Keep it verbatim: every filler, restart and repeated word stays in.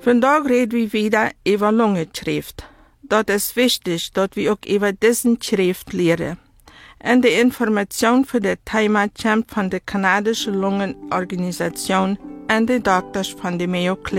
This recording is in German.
Vandaag reden wir wieder über Lungenschrift. Dat is wichtig, dat we ook über diesen Schrift leren. En de informatie voor dit thema komt van de Kanadische Lungenorganisation en de dokters van de Mayo Clinic.